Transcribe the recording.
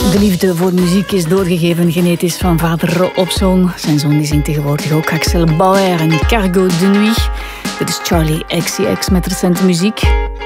De liefde voor muziek is doorgegeven genetisch van vader op zoon. Zijn zoon die zingt tegenwoordig ook Axel Bauer en Cargo de Nuit. Dit is Charlie XCX met recente muziek.